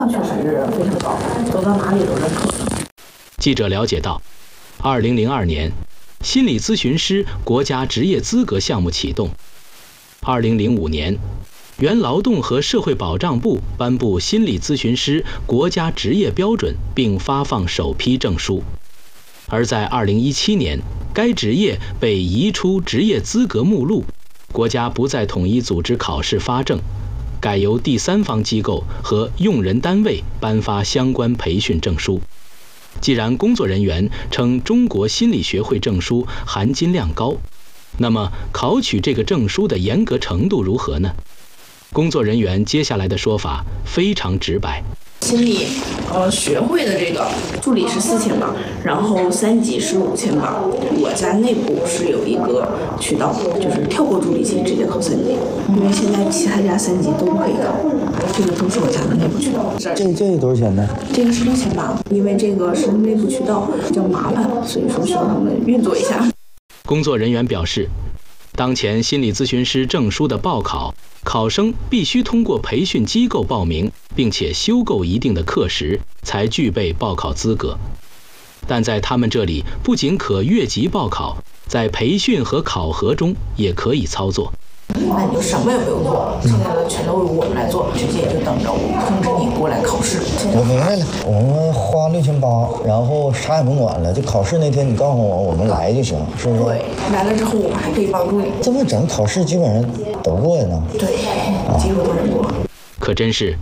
确实是非常高，走到哪里都认可。 记者了解到，2002年，心理咨询师国家职业资格项目启动。2005年，原劳动和社会保障部颁布心理咨询师国家职业标准，并发放首批证书。而在2017年，该职业被移出职业资格目录，国家不再统一组织考试发证，改由第三方机构和用人单位颁发相关培训证书。既然工作人员称中国心理学会证书含金量高，那么考取这个证书的严格程度如何呢？工作人员接下来的说法非常直白。 心理学会的这个助理是4000吧，然后3级是5000吧。我家内部是有一个渠道，就是跳过助理级直接考3级，因为现在其他家3级都不可以考，这个都是我家的内部渠道。 这多少钱呢？ 这个是6000吧，因为这个是内部渠道比较麻烦，所以说需要他们运作一下。 工作人员表示，当前心理咨询师证书的报考，考生必须通过培训机构报名，并且修够一定的课时，才具备报考资格。但在他们这里，不仅可越级报考，在培训和考核中也可以操作。 那你就什么也不用做，剩下的全都由我们来做，直接就等着我通知你过来考试。 我明白了，我们花6800，然后啥也甭管了，就考试那天你告诉我，我们来就行，是不是？ 对，来了之后我们还可以帮助你。 这么整，考试基本上都过呀呢。 对，几乎都能过。 可真是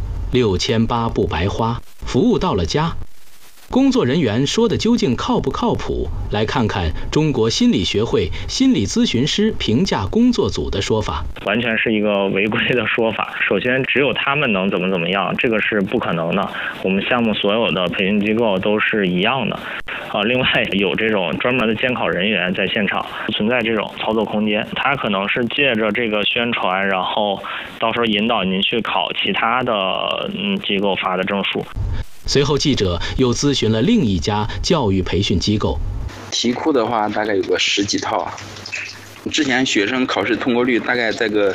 6800不白花，服务到了家。工作人员说的究竟靠不靠谱？来看看中国心理学会心理咨询师评价工作组的说法。 完全是一个违规的说法。首先，只有他们能怎么样，这个是不可能的。我们项目所有的培训机构都是一样的。另外有这种专门的监考人员在现场，存在这种操作空间。他可能是借着这个宣传，然后到时候引导您去考其他的机构发的证书。 随后，记者又咨询了另一家教育培训机构。 题库的话，大概有个10几套。之前学生考试通过率大概在个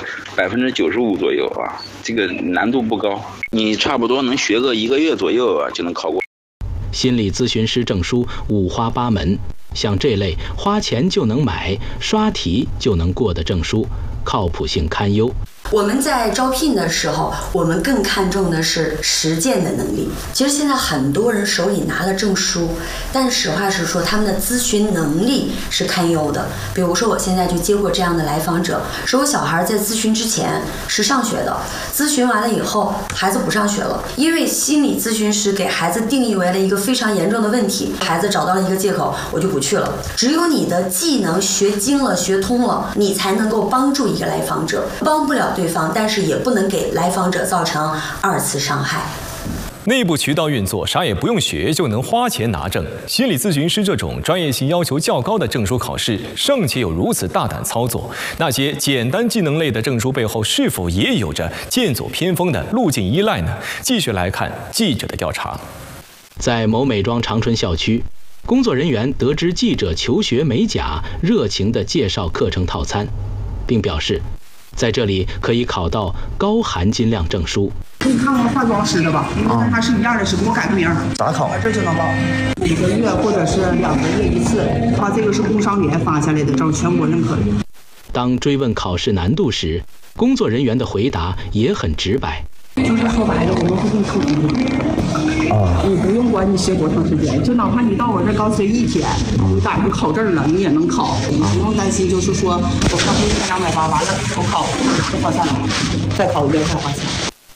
95%左右啊，这个难度不高，你差不多能学个1个月左右啊，就能考过。 心理咨询师证书五花八门，像这类花钱就能买、刷题就能过的证书，靠谱性堪忧。 我们在招聘的时候，我们更看重的是实践的能力。其实现在很多人手里拿了证书，但实话实说，他们的咨询能力是堪忧的。比如说，我现在就接过这样的来访者，说我小孩在咨询之前是上学的，咨询完了以后，孩子不上学了，因为心理咨询师给孩子定义为了一个非常严重的问题，孩子找到了一个借口，我就不去了。只有你的技能学精了、学通了，你才能够帮助一个来访者，帮不了对方，但是也不能给来访者造成2次伤害。 内部渠道运作，啥也不用学就能花钱拿证。心理咨询师这种专业性要求较高的证书考试，尚且有如此大胆操作，那些简单技能类的证书背后，是否也有着剑走偏锋的路径依赖呢？继续来看记者的调查。 在某美妆长春校区，工作人员得知记者求学美甲，热情地介绍课程套餐，并表示在这里可以考到高含金量证书。 你看过化妆师的吧？因为跟他是一样的，只不过改个名。 咋考？ 这就能报，1个月或者是2个月一次。他这个是工商联发下来的证，全国认可的。 当追问考试难度时，工作人员的回答也很直白。 就是说白了，我们会给你出题目。你不用管你学多长时间，就哪怕你到我这刚学1天，你赶上考证了，你也能考，你不用担心。就是说我花1280，完了我考就花300，再考1遍再花钱。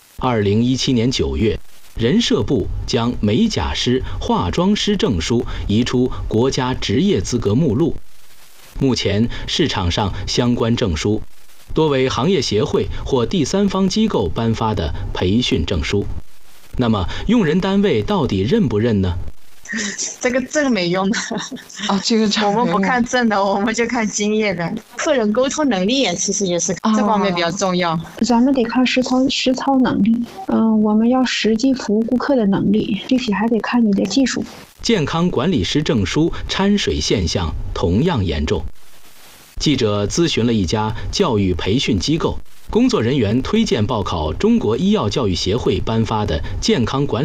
2017年9月，人社部将美甲师、化妆师证书移出国家职业资格目录。目前市场上相关证书多为行业协会或第三方机构颁发的培训证书。那么用人单位到底认不认呢？ 这个证没用的这个我们不看证的，我们就看经验的。客人沟通能力其实也是这方面比较重要。 咱们得看实操能力，我们要实际服务顾客的能力，具体还得看你的技术。 健康管理师证书掺水现象同样严重。记者咨询了一家教育培训机构，工作人员推荐报考中国医药教育协会颁发的健康管理